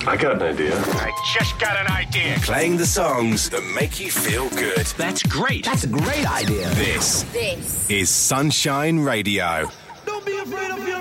I got an idea. I just got an idea. Playing the songs that make you feel good. That's great. That's a great idea. This is Sunshine Radio. Don't be afraid of your